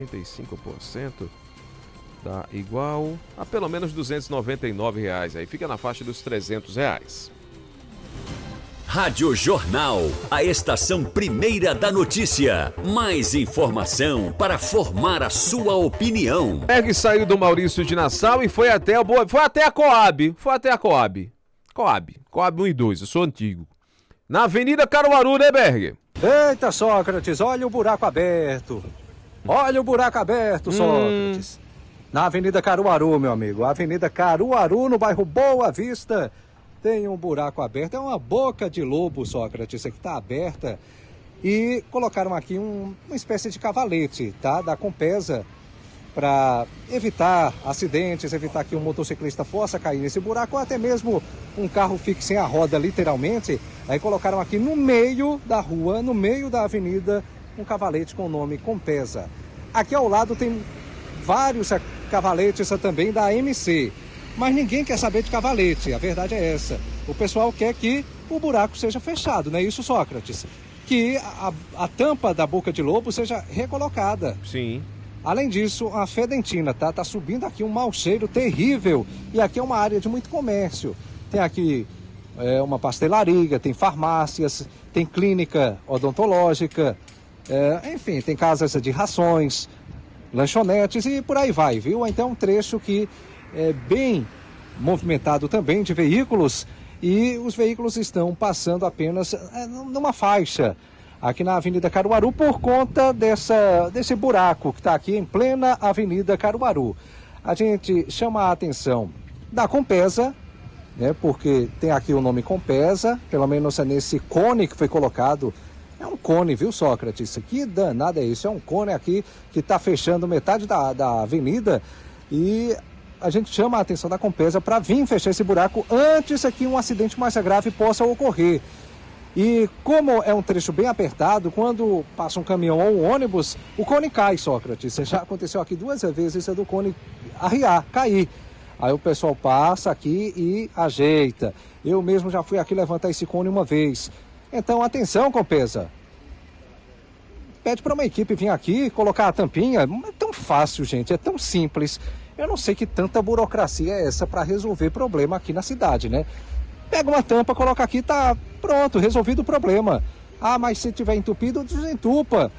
35%. Dá igual a pelo menos R$ 299. Aí fica na faixa dos R$ 300. Rádio Jornal, a estação primeira da notícia. Mais informação para formar a sua opinião. Berg saiu do Maurício de Nassau e foi até a Coab. Coab 1 e 2, eu sou antigo. Na Avenida Caruaru, né, Berg? Eita, Sócrates, olha o buraco aberto. Olha o buraco aberto, Sócrates. Na Avenida Caruaru, meu amigo. Avenida Caruaru, no bairro Boa Vista. Tem um buraco aberto, é uma boca de lobo, Sócrates, que está aberta. E colocaram aqui uma espécie de cavalete, tá? Da Compesa, para evitar acidentes, evitar que um motociclista possa cair nesse buraco, ou até mesmo um carro fique sem a roda, literalmente. Aí colocaram aqui no meio da rua, no meio da avenida, um cavalete com o nome Compesa. Aqui ao lado tem vários cavaletes também da MC. Mas ninguém quer saber de cavalete, a verdade é essa. O pessoal quer que o buraco seja fechado, não é isso, Sócrates? Que a tampa da boca de lobo seja recolocada. Sim. Além disso, a fedentina, tá? Tá subindo aqui um mau cheiro terrível. E aqui é uma área de muito comércio. Tem aqui uma pastelaria, tem farmácias, tem clínica odontológica, enfim, tem casas de rações, lanchonetes e por aí vai, viu? Então um trecho que é bem movimentado também de veículos, e os veículos estão passando apenas numa faixa aqui na Avenida Caruaru por conta desse buraco que está aqui em plena Avenida Caruaru. A gente chama a atenção da Compesa, né, porque tem aqui o nome Compesa, pelo menos é nesse cone que foi colocado. É um cone, viu, Sócrates? Que danado é isso? É um cone aqui que está fechando metade da avenida, e a gente chama a atenção da Compesa para vir fechar esse buraco antes que um acidente mais grave possa ocorrer. E como é um trecho bem apertado, quando passa um caminhão ou um ônibus, o cone cai, Sócrates. Já aconteceu aqui 2 vezes isso do cone arriar, cair. Aí o pessoal passa aqui e ajeita. Eu mesmo já fui aqui levantar esse cone uma vez. Então, atenção, Compesa. Pede para uma equipe vir aqui colocar a tampinha. É tão fácil, gente, é tão simples. Eu não sei que tanta burocracia é essa para resolver problema aqui na cidade, né? Pega uma tampa, coloca aqui, tá pronto, resolvido o problema. Ah, mas se tiver entupido, desentupa.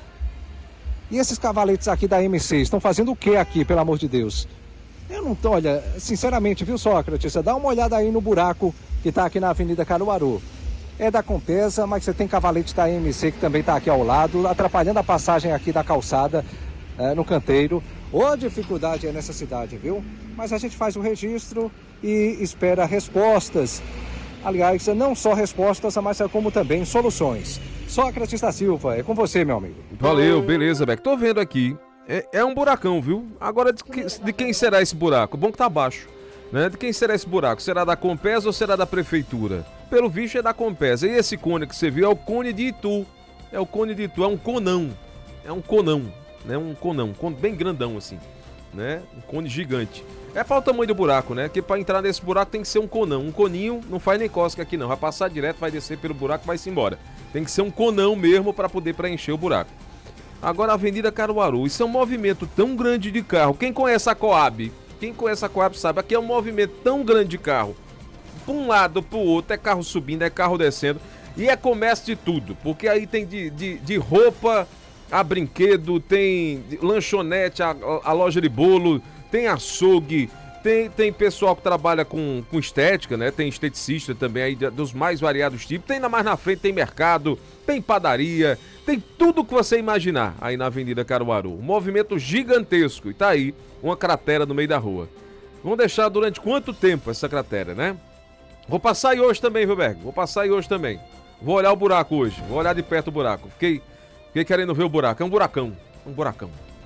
E esses cavaletes aqui da MC estão fazendo o que aqui, pelo amor de Deus? Eu não tô, olha, sinceramente, viu, Sócrates? Dá uma olhada aí no buraco que tá aqui na Avenida Caruaru. É da Compesa, mas você tem cavalete da MC que também tá aqui ao lado, atrapalhando a passagem aqui da calçada, no canteiro. Ô, dificuldade é nessa cidade, viu? Mas a gente faz o registro e espera respostas. Aliás, não só respostas, mas como também soluções. Sócrates da Silva, é com você, meu amigo. Valeu, beleza, Beck. Tô vendo aqui. É um buracão, viu? Agora, de quem será esse buraco? Bom que tá baixo, né? De quem será esse buraco? Será da Compesa ou será da Prefeitura? Pelo visto é da Compesa. E esse cone que você viu é o cone de Itu. É o cone de Itu, é um conão. É um conão, né? Um conão bem grandão assim, né? Um cone gigante. É para o tamanho do buraco, né? Que para entrar nesse buraco tem que ser um conão. Um coninho não faz nem cosca aqui não. Vai passar direto, vai descer pelo buraco, vai-se embora. Tem que ser um conão mesmo para poder preencher o buraco. Agora a Avenida Caruaru, isso é um movimento tão grande de carro. Quem conhece a Coab? Quem conhece a Coab sabe, aqui é um movimento tão grande de carro. Para um lado, para o outro, é carro subindo, é carro descendo. E é comércio de tudo, porque aí tem de roupa a brinquedo, tem lanchonete, a loja de bolo, tem açougue, tem pessoal que trabalha com estética, né? Tem esteticista também aí dos mais variados tipos. Tem mais na frente, tem mercado, tem padaria, tem tudo que você imaginar aí na Avenida Caruaru. Um movimento gigantesco e tá aí uma cratera no meio da rua. Vamos deixar durante quanto tempo essa cratera, né? Vou passar aí hoje também, viu, Berg? Vou passar aí hoje também. Vou olhar o buraco hoje, vou olhar de perto o buraco. Fiquei querendo ver o buraco. É um buracão, um buracão.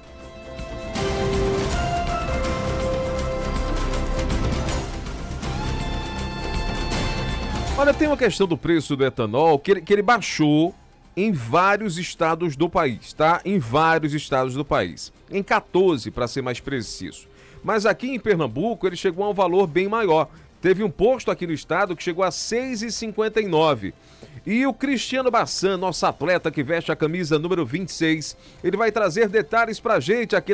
Olha, tem uma questão do preço do etanol que ele baixou em vários estados do país, tá? Em vários estados do país. Em 14, para ser mais preciso. Mas aqui em Pernambuco ele chegou a um valor bem maior. Teve um posto aqui no estado que chegou a R$ 6,59. E o Cristiano Bassan, nosso atleta que veste a camisa número 26, ele vai trazer detalhes pra gente aqui